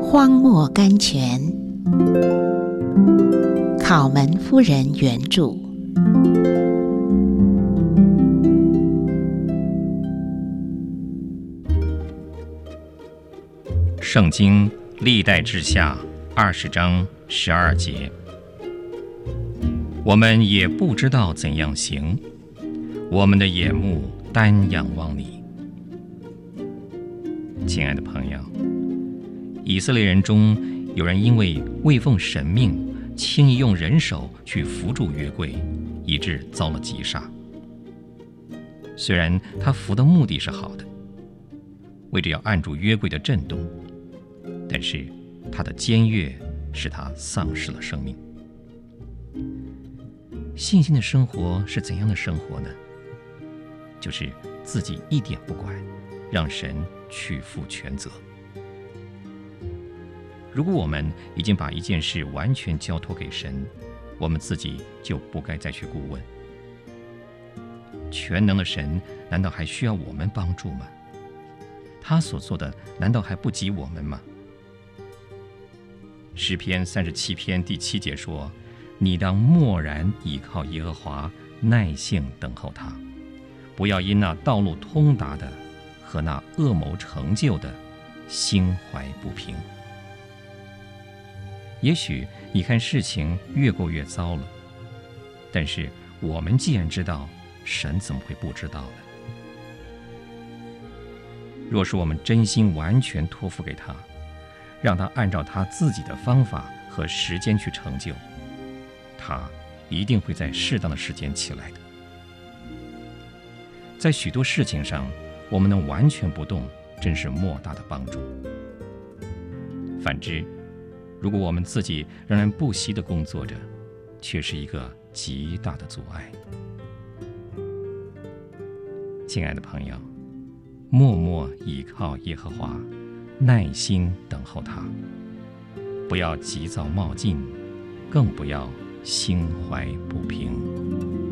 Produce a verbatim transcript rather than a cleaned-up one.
荒漠甘泉，考门夫人原著。 圣经历代志下二十章十二节，我们也不知道怎样行，我们的眼目单仰望你。亲爱的朋友，以色列人中有人因为未奉神命，轻易用人手去扶住约柜，以致遭了击杀。虽然他扶的目的是好的，为着要按住约柜的震动，但是他的僭越使他丧失了生命。信心的生活是怎样的生活呢？就是自己一点不管，让神去负全责。如果我们已经把一件事完全交托给神，我们自己就不该再去顾问。全能的神难道还需要我们帮助吗？他所做的难道还不及我们吗？诗篇三十七篇第七节说，你当默然倚靠耶和华，耐性等候他，不要因那道路通达的和那恶谋成就的心怀不平。也许你看事情越过越糟了，但是我们既然知道，神怎么会不知道呢？若是我们真心完全托付给他，让他按照他自己的方法和时间去成就，他一定会在适当的时间起来的。在许多事情上，我们能完全不动，真是莫大的帮助。反之，如果我们自己仍然不惜地工作着，却是一个极大的阻碍。亲爱的朋友，默默倚靠耶和华，耐心等候他，不要急躁冒进，更不要心怀不平。